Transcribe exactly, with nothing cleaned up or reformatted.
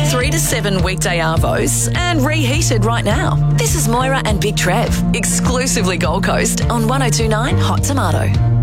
three to seven weekday arvos and reheated right now. This is Moira and Big Trev, exclusively Gold Coast on one oh two nine Hot Tomato.